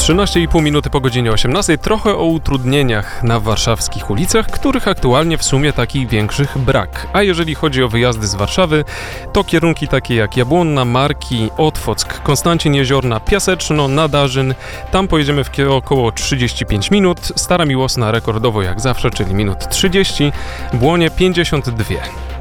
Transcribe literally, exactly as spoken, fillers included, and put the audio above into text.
trzynaście i pół minuty po godzinie osiemnastej. Trochę o utrudnieniach na warszawskich ulicach, których aktualnie w sumie takich większych brak. A jeżeli chodzi o wyjazdy z Warszawy, to kierunki takie jak Jabłonna, Marki, Otwock, Konstancin Jeziorna, Piaseczno, Nadarzyn. Tam pojedziemy w około trzydzieści pięć minut. Stara Miłosna rekordowo jak zawsze, czyli minut trzydzieści. Błonie pięćdziesiąt dwa.